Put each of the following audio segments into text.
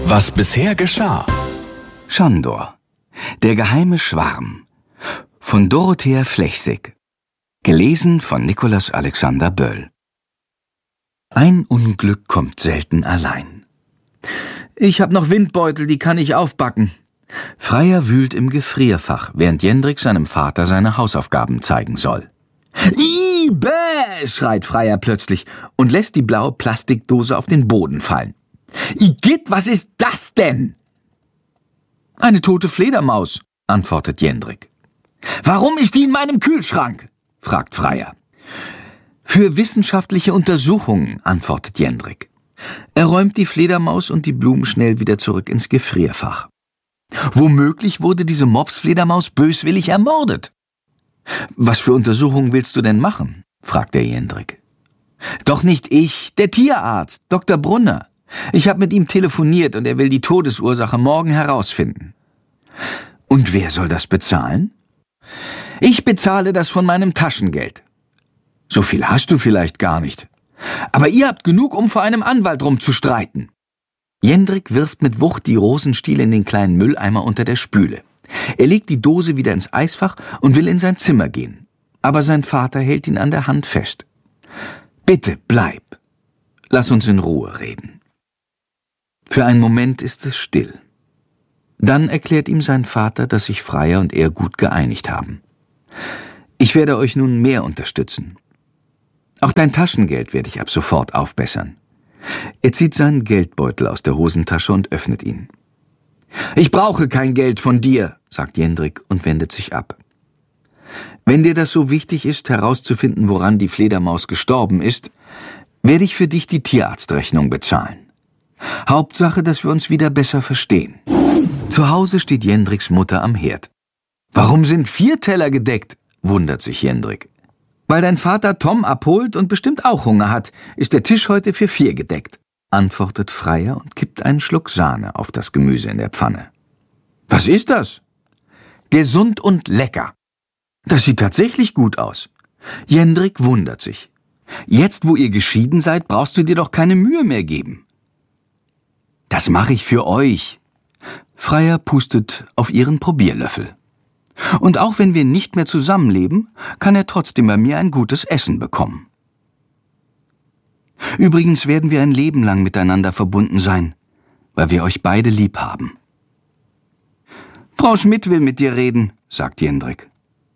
Was bisher geschah. Schandor. Der geheime Schwarm. Von Dorothea Flechsig. Gelesen von Nikolaus Alexander Böll. Ein Unglück kommt selten allein. »Ich hab noch Windbeutel, die kann ich aufbacken.« Freier wühlt im Gefrierfach, während Jendrik seinem Vater seine Hausaufgaben zeigen soll. »Ih, bäh«, schreit Freier plötzlich und lässt die blaue Plastikdose auf den Boden fallen. »Igitt, was ist das denn?« »Eine tote Fledermaus«, antwortet Jendrik. »Warum ist die in meinem Kühlschrank?« fragt Freier. »Für wissenschaftliche Untersuchungen«, antwortet Jendrik. Er räumt die Fledermaus und die Blumen schnell wieder zurück ins Gefrierfach. Womöglich wurde diese Mopsfledermaus böswillig ermordet. »Was für Untersuchungen willst du denn machen?« fragt der Jendrik. »Doch nicht ich, der Tierarzt, Dr. Brunner. Ich habe mit ihm telefoniert und er will die Todesursache morgen herausfinden.« »Und wer soll das bezahlen?« »Ich bezahle das von meinem Taschengeld.« »So viel hast du vielleicht gar nicht. Aber ihr habt genug, um vor einem Anwalt rumzustreiten.« Jendrik wirft mit Wucht die Rosenstiele in den kleinen Mülleimer unter der Spüle. Er legt die Dose wieder ins Eisfach und will in sein Zimmer gehen. Aber sein Vater hält ihn an der Hand fest. »Bitte, bleib. Lass uns in Ruhe reden.« Für einen Moment ist es still. Dann erklärt ihm sein Vater, dass sich Freier und er gut geeinigt haben. »Ich werde euch nun mehr unterstützen. Auch dein Taschengeld werde ich ab sofort aufbessern.« Er zieht seinen Geldbeutel aus der Hosentasche und öffnet ihn. »Ich brauche kein Geld von dir«, sagt Jendrik und wendet sich ab. »Wenn dir das so wichtig ist, herauszufinden, woran die Fledermaus gestorben ist, werde ich für dich die Tierarztrechnung bezahlen. Hauptsache, dass wir uns wieder besser verstehen.« Zu Hause steht Jendriks Mutter am Herd. »Warum sind 4 Teller gedeckt?« wundert sich Jendrik. »Weil dein Vater Tom abholt und bestimmt auch Hunger hat, ist der Tisch heute für 4 gedeckt«, antwortet Freier und kippt einen Schluck Sahne auf das Gemüse in der Pfanne. »Was ist das?« »Gesund und lecker.« »Das sieht tatsächlich gut aus.« Jendrik wundert sich. »Jetzt, wo ihr geschieden seid, brauchst du dir doch keine Mühe mehr geben.« »Das mache ich für euch.« Freier pustet auf ihren Probierlöffel. »Und auch wenn wir nicht mehr zusammenleben, kann er trotzdem bei mir ein gutes Essen bekommen. Übrigens werden wir ein Leben lang miteinander verbunden sein, weil wir euch beide lieb haben.« »Frau Schmidt will mit dir reden«, sagt Jendrik.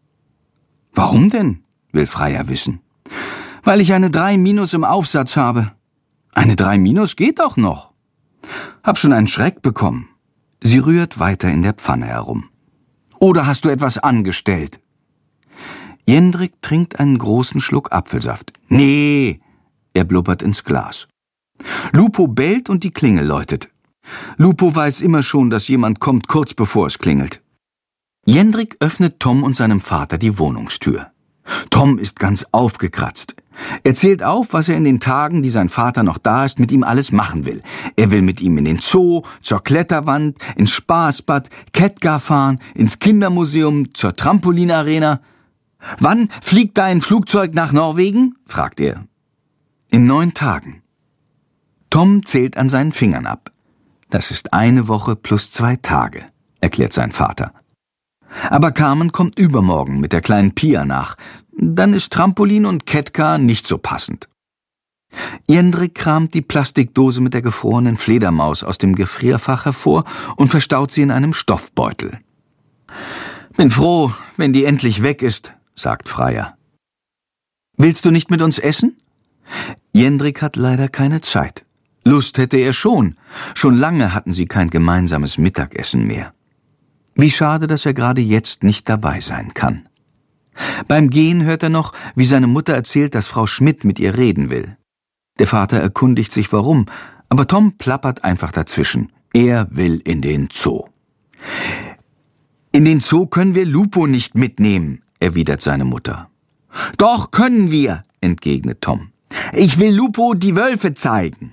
»Warum denn?«, will Freier wissen. »Weil ich eine 3- im Aufsatz habe.« »Eine 3- geht doch noch.« »Hab schon einen Schreck bekommen.« Sie rührt weiter in der Pfanne herum. »Oder hast du etwas angestellt?« Jendrik trinkt einen großen Schluck Apfelsaft. »Nee«, er blubbert ins Glas. Lupo bellt und die Klingel läutet. Lupo weiß immer schon, dass jemand kommt, kurz bevor es klingelt. Jendrik öffnet Tom und seinem Vater die Wohnungstür. Tom ist ganz aufgekratzt. Er zählt auf, was er in den Tagen, die sein Vater noch da ist, mit ihm alles machen will. Er will mit ihm in den Zoo, zur Kletterwand, ins Spaßbad, Kettgar fahren, ins Kindermuseum, zur Trampolinarena. »Wann fliegt dein Flugzeug nach Norwegen?« fragt er. »In 9 Tagen.« Tom zählt an seinen Fingern ab. »Das ist 1 Woche plus 2 Tage«, erklärt sein Vater. »Aber Carmen kommt übermorgen mit der kleinen Pia nach. Dann ist Trampolin und Kettgar nicht so passend.« Jendrik kramt die Plastikdose mit der gefrorenen Fledermaus aus dem Gefrierfach hervor und verstaut sie in einem Stoffbeutel. »Bin froh, wenn die endlich weg ist«, sagt Freier. »Willst du nicht mit uns essen?« Jendrik hat leider keine Zeit. Lust hätte er schon. Schon lange hatten sie kein gemeinsames Mittagessen mehr. Wie schade, dass er gerade jetzt nicht dabei sein kann. Beim Gehen hört er noch, wie seine Mutter erzählt, dass Frau Schmidt mit ihr reden will. Der Vater erkundigt sich warum, aber Tom plappert einfach dazwischen. Er will in den Zoo. »In den Zoo können wir Lupo nicht mitnehmen«, erwidert seine Mutter. »Doch, können wir«, entgegnet Tom. »Ich will Lupo die Wölfe zeigen.«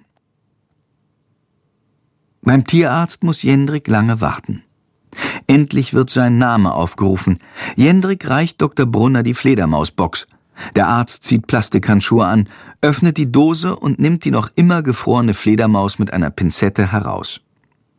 Beim Tierarzt muss Jendrik lange warten. Endlich wird sein Name aufgerufen. Jendrik reicht Dr. Brunner die Fledermausbox. Der Arzt zieht Plastikhandschuhe an, öffnet die Dose und nimmt die noch immer gefrorene Fledermaus mit einer Pinzette heraus.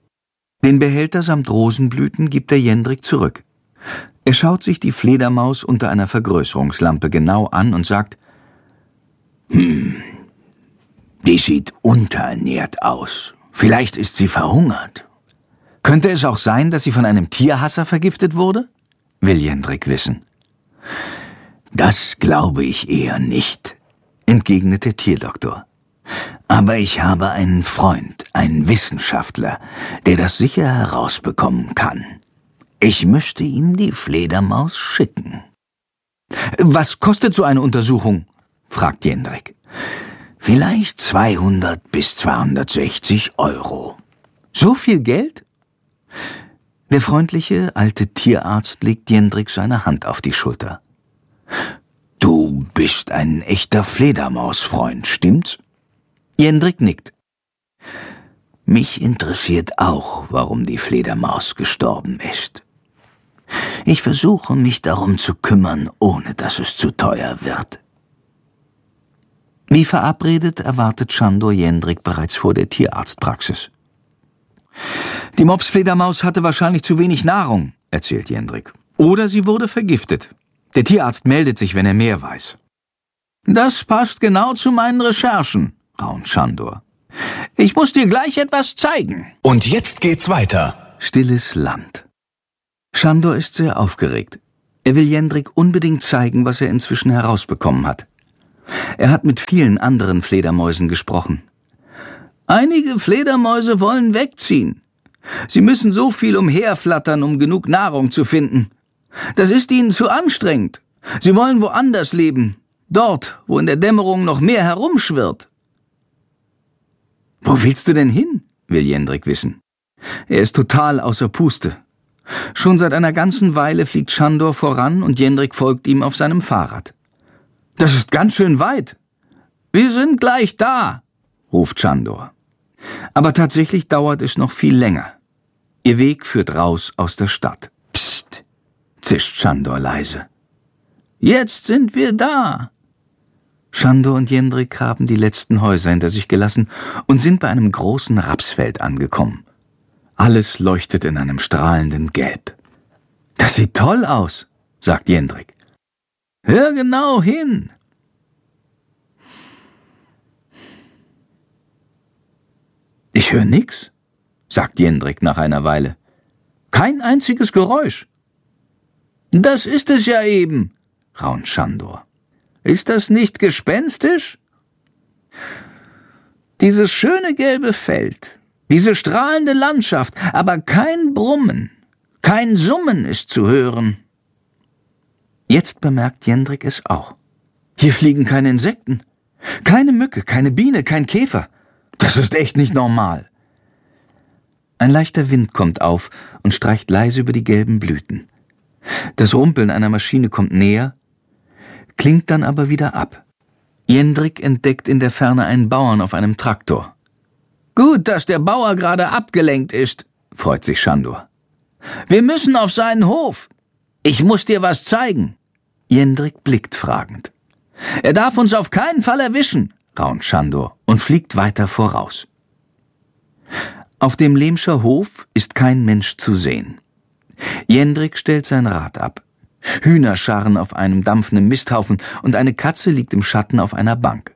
Den Behälter samt Rosenblüten gibt er Jendrik zurück. Er schaut sich die Fledermaus unter einer Vergrößerungslampe genau an und sagt: Die sieht unterernährt aus. Vielleicht ist sie verhungert. Könnte es auch sein, dass sie von einem Tierhasser vergiftet wurde? Will Jendrik wissen. Das glaube ich eher nicht, entgegnet der Tierdoktor. Aber ich habe einen Freund, einen Wissenschaftler, der das sicher herausbekommen kann. Ich müsste ihm die Fledermaus schicken. Was kostet so eine Untersuchung? Fragt Jendrik. Vielleicht 200 bis 260 Euro. So viel Geld? Der freundliche alte Tierarzt legt Jendrik seine Hand auf die Schulter. Du bist ein echter Fledermausfreund, stimmt's? Jendrik nickt. Mich interessiert auch, warum die Fledermaus gestorben ist. Ich versuche, mich darum zu kümmern, ohne dass es zu teuer wird. Wie verabredet erwartet Sándor Jendrik bereits vor der Tierarztpraxis. Die Mopsfledermaus hatte wahrscheinlich zu wenig Nahrung, erzählt Jendrik. Oder sie wurde vergiftet. Der Tierarzt meldet sich, wenn er mehr weiß. Das passt genau zu meinen Recherchen, raunt Sándor. Ich muss dir gleich etwas zeigen. Und jetzt geht's weiter. Stilles Land. Sándor ist sehr aufgeregt. Er will Jendrik unbedingt zeigen, was er inzwischen herausbekommen hat. Er hat mit vielen anderen Fledermäusen gesprochen. Einige Fledermäuse wollen wegziehen. Sie müssen so viel umherflattern, um genug Nahrung zu finden. Das ist ihnen zu anstrengend. Sie wollen woanders leben. Dort, wo in der Dämmerung noch mehr herumschwirrt. Wo willst du denn hin? Will Jendrik wissen. Er ist total außer Puste. Schon seit einer ganzen Weile fliegt Sándor voran und Jendrik folgt ihm auf seinem Fahrrad. Das ist ganz schön weit. Wir sind gleich da, ruft Sándor. Aber tatsächlich dauert es noch viel länger. Ihr Weg führt raus aus der Stadt. Psst, zischt Sándor leise. Jetzt sind wir da. Sándor und Jendrik haben die letzten Häuser hinter sich gelassen und sind bei einem großen Rapsfeld angekommen. Alles leuchtet in einem strahlenden Gelb. Das sieht toll aus, sagt Jendrik. Hör genau hin. Ich höre nix, sagt Jendrik nach einer Weile. Kein einziges Geräusch. Das ist es ja eben, raunt Sándor. Ist das nicht gespenstisch? Dieses schöne gelbe Feld, diese strahlende Landschaft, aber kein Brummen, kein Summen ist zu hören. Jetzt bemerkt Jendrik es auch. Hier fliegen keine Insekten, keine Mücke, keine Biene, kein Käfer. Das ist echt nicht normal. Ein leichter Wind kommt auf und streicht leise über die gelben Blüten. Das Rumpeln einer Maschine kommt näher, klingt dann aber wieder ab. Jendrik entdeckt in der Ferne einen Bauern auf einem Traktor. Gut, dass der Bauer gerade abgelenkt ist, freut sich Sándor. Wir müssen auf seinen Hof. Ich muss dir was zeigen. Jendrik blickt fragend. Er darf uns auf keinen Fall erwischen, raunt Sándor und fliegt weiter voraus. Auf dem Lehmscher Hof ist kein Mensch zu sehen. Jendrik stellt sein Rad ab. Hühner scharren auf einem dampfenden Misthaufen und eine Katze liegt im Schatten auf einer Bank.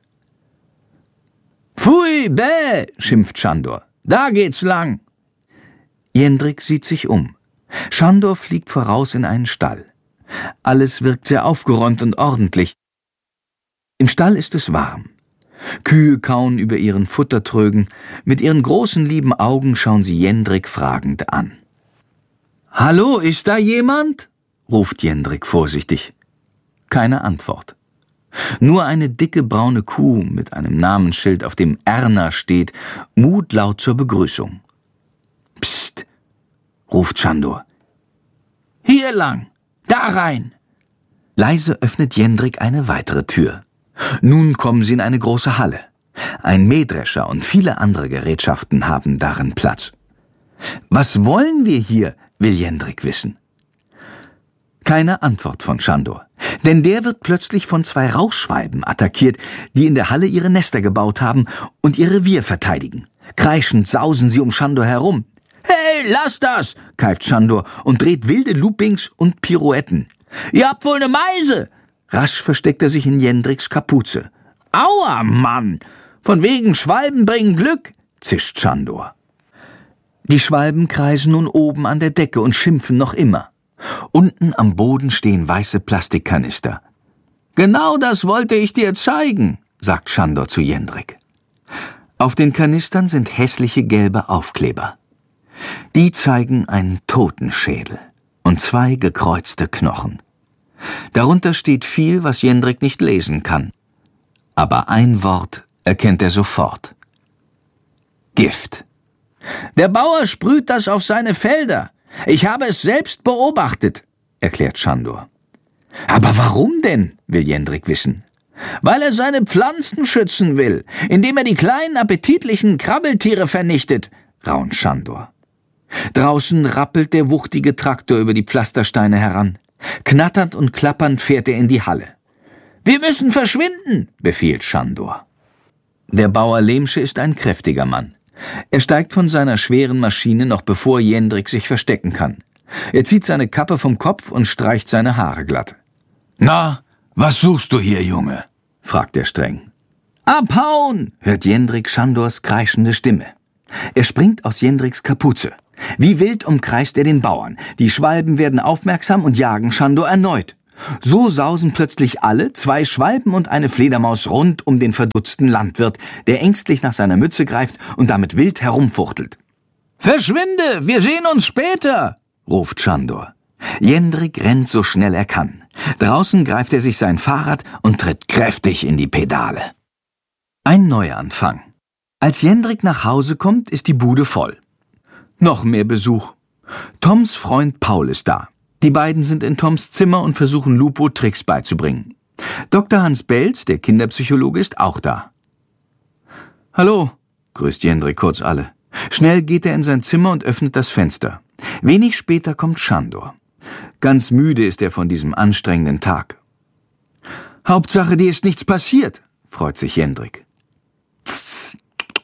Pfui, bäh, schimpft Sándor. Da geht's lang. Jendrik sieht sich um. Sándor fliegt voraus in einen Stall. Alles wirkt sehr aufgeräumt und ordentlich. Im Stall ist es warm. Kühe kauen über ihren Futtertrögen. Mit ihren großen lieben Augen schauen sie Jendrik fragend an. »Hallo, ist da jemand?« ruft Jendrik vorsichtig. Keine Antwort. Nur eine dicke braune Kuh mit einem Namensschild, auf dem Erna steht, mut laut zur Begrüßung. »Psst«, ruft Sándor. »Hier lang, da rein!« Leise öffnet Jendrik eine weitere Tür. Nun kommen sie in eine große Halle. Ein Mähdrescher und viele andere Gerätschaften haben darin Platz. »Was wollen wir hier?« will Jendrik wissen. Keine Antwort von Sándor, denn der wird plötzlich von 2 Rauchschwalben attackiert, die in der Halle ihre Nester gebaut haben und ihr Revier verteidigen. Kreischend sausen sie um Sándor herum. »Hey, lass das, keift Sándor und dreht wilde Loopings und Pirouetten. Ihr habt wohl eine Meise! Rasch versteckt er sich in Jendriks Kapuze. Aua, Mann! Von wegen Schwalben bringen Glück, zischt Sándor. Die Schwalben kreisen nun oben an der Decke und schimpfen noch immer. Unten am Boden stehen weiße Plastikkanister. »Genau das wollte ich dir zeigen«, sagt Sándor zu Jendrik. Auf den Kanistern sind hässliche gelbe Aufkleber. Die zeigen einen Totenschädel und 2 gekreuzte Knochen. Darunter steht viel, was Jendrik nicht lesen kann. Aber ein Wort erkennt er sofort. Gift. »Der Bauer sprüht das auf seine Felder. Ich habe es selbst beobachtet«, erklärt Sándor. »Aber warum denn?«, will Jendrik wissen. »Weil er seine Pflanzen schützen will, indem er die kleinen appetitlichen Krabbeltiere vernichtet«, raunt Sándor. Draußen rappelt der wuchtige Traktor über die Pflastersteine heran. Knatternd und klappernd fährt er in die Halle. »Wir müssen verschwinden«, befiehlt Sándor. Der Bauer Lehmsche ist ein kräftiger Mann. Er steigt von seiner schweren Maschine, noch bevor Jendrik sich verstecken kann. Er zieht seine Kappe vom Kopf und streicht seine Haare glatt. »Na, was suchst du hier, Junge?« fragt er streng. »Abhauen«, hört Jendrik Sándors kreischende Stimme. Er springt aus Jendriks Kapuze. Wie wild umkreist er den Bauern. Die Schwalben werden aufmerksam und jagen Sándor erneut. So sausen plötzlich alle, 2 Schwalben und eine Fledermaus rund um den verdutzten Landwirt, der ängstlich nach seiner Mütze greift und damit wild herumfuchtelt. »Verschwinde, wir sehen uns später«, ruft Sándor. Jendrik rennt so schnell er kann. Draußen greift er sich sein Fahrrad und tritt kräftig in die Pedale. Ein Neuanfang. Als Jendrik nach Hause kommt, ist die Bude voll. Noch mehr Besuch. Toms Freund Paul ist da. Die beiden sind in Toms Zimmer und versuchen Lupo Tricks beizubringen. Dr. Hans Belz, der Kinderpsychologe, ist auch da. »Hallo«, grüßt Jendrik kurz alle. Schnell geht er in sein Zimmer und öffnet das Fenster. Wenig später kommt Sándor. Ganz müde ist er von diesem anstrengenden Tag. »Hauptsache, dir ist nichts passiert«, freut sich Jendrik. »Tss,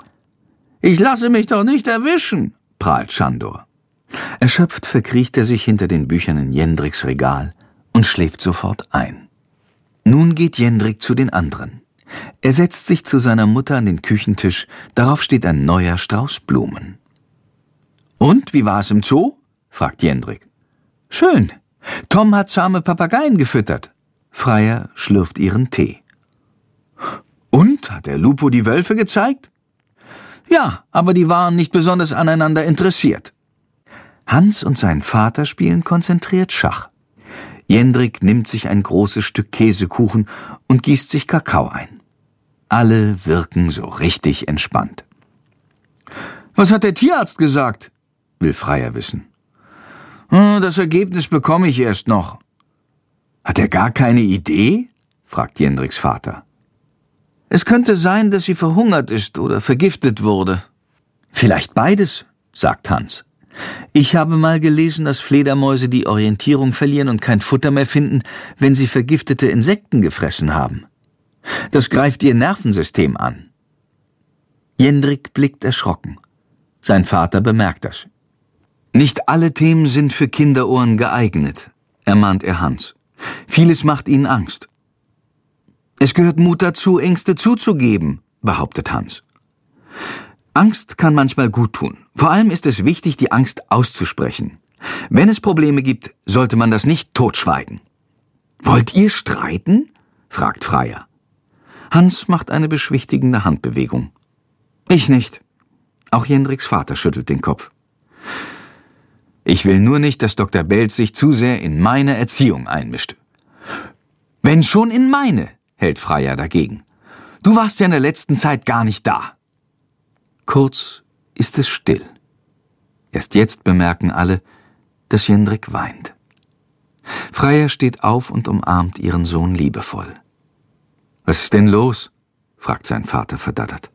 ich lasse mich doch nicht erwischen«, prahlt Sándor. Erschöpft verkriecht er sich hinter den Büchern in Jendriks Regal und schläft sofort ein. Nun geht Jendrik zu den anderen. Er setzt sich zu seiner Mutter an den Küchentisch, darauf steht ein neuer Strauß Blumen. »Und, wie war es im Zoo?« fragt Jendrik. »Schön. Tom hat zahme Papageien gefüttert.« Freier schlürft ihren Tee. »Und, hat der Lupo die Wölfe gezeigt?« »Ja, aber die waren nicht besonders aneinander interessiert.« Hans und sein Vater spielen konzentriert Schach. Jendrik nimmt sich ein großes Stück Käsekuchen und gießt sich Kakao ein. Alle wirken so richtig entspannt. »Was hat der Tierarzt gesagt?« will Freier wissen. »Das Ergebnis bekomme ich erst noch.« »Hat er gar keine Idee?« fragt Jendriks Vater. »Es könnte sein, dass sie verhungert ist oder vergiftet wurde.« »Vielleicht beides«, sagt Hans. »Ich habe mal gelesen, dass Fledermäuse die Orientierung verlieren und kein Futter mehr finden, wenn sie vergiftete Insekten gefressen haben. Das greift ihr Nervensystem an.« Jendrik blickt erschrocken. Sein Vater bemerkt das. »Nicht alle Themen sind für Kinderohren geeignet«, ermahnt er Hans. »Vieles macht ihnen Angst.« »Es gehört Mut dazu, Ängste zuzugeben«, behauptet Hans. »Angst kann manchmal gut tun. Vor allem ist es wichtig, die Angst auszusprechen. Wenn es Probleme gibt, sollte man das nicht totschweigen.« »Wollt ihr streiten?« fragt Freier. Hans macht eine beschwichtigende Handbewegung. »Ich nicht.« Auch Jendriks Vater schüttelt den Kopf. »Ich will nur nicht, dass Dr. Belz sich zu sehr in meine Erziehung einmischt.« »Wenn schon in meine«, hält Freier dagegen. »Du warst ja in der letzten Zeit gar nicht da.« Kurz ist es still. Erst jetzt bemerken alle, dass Jendrik weint. Freier steht auf und umarmt ihren Sohn liebevoll. »Was ist denn los?« fragt sein Vater verdattert.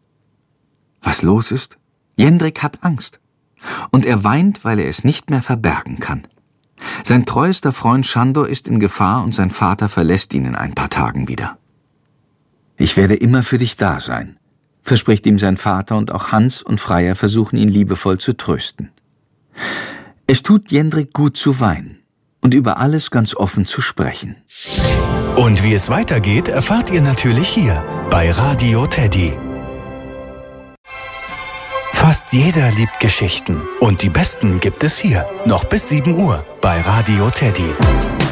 Was los ist? Jendrik hat Angst. Und er weint, weil er es nicht mehr verbergen kann. Sein treuester Freund Sándor ist in Gefahr und sein Vater verlässt ihn in ein paar Tagen wieder. »Ich werde immer für dich da sein«, verspricht ihm sein Vater, und auch Hans und Freier versuchen ihn liebevoll zu trösten. Es tut Jendrik gut zu weinen und über alles ganz offen zu sprechen. Und wie es weitergeht, erfahrt ihr natürlich hier bei Radio Teddy. Fast jeder liebt Geschichten und die besten gibt es hier, noch bis 7 Uhr bei Radio Teddy.